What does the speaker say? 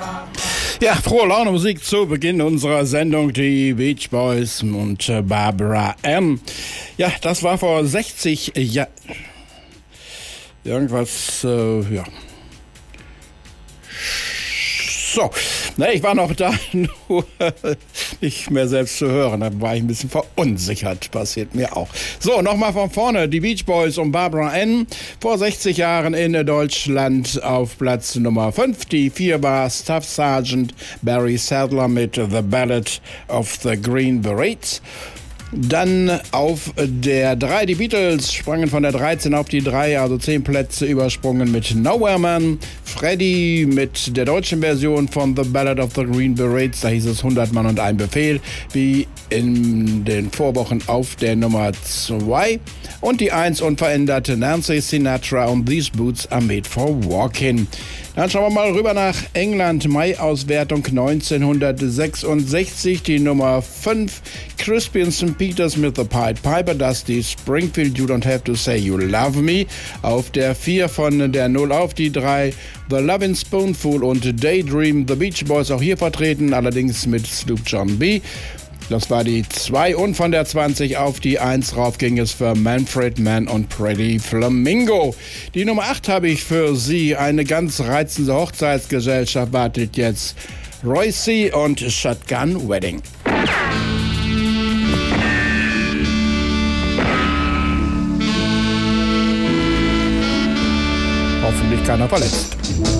Ja, frohe Laune Musik zu Beginn unserer Sendung, die Beach Boys und Barbara Ann. Ja, das war vor 60 Jahren. Irgendwas, ja. So, ne, ich war noch da, nur nicht mehr selbst zu hören. Da war ich ein bisschen verunsichert, passiert mir auch. So, nochmal von vorne, die Beach Boys und Barbara Ann. Vor 60 Jahren in Deutschland auf Platz Nummer 5. Die 4 war Staff Sergeant Barry Sadler mit The Ballad of the Green Berets. Dann auf der 3 die Beatles sprangen von der 13 auf die 3, also 10 Plätze übersprungen mit Nowhere Man. Freddie mit der deutschen Version von The Ballad of the Green Berets, da hieß es 100 Mann und ein Befehl, wie in den Vorwochen auf der Nummer 2. Und die 1 unveränderte Nancy Sinatra und These Boots are made for walking. Dann schauen wir mal rüber nach England. Mai-Auswertung 1966, die Nummer 5. Crispy & St. Peters mit The Pied Piper, Dusty Springfield, You Don't Have to Say You Love Me. Auf der 4 von der 0 auf die 3, The Lovin' Spoonful und Daydream, The Beach Boys auch hier vertreten, allerdings mit Sloop John B. Das war die 2 und von der 20 auf die 1 rauf ging es für Manfred Mann und Pretty Flamingo. Die Nummer 8 habe ich für Sie. Eine ganz reizende Hochzeitsgesellschaft wartet jetzt. Royce und Shotgun Wedding. Hoffentlich keiner verletzt.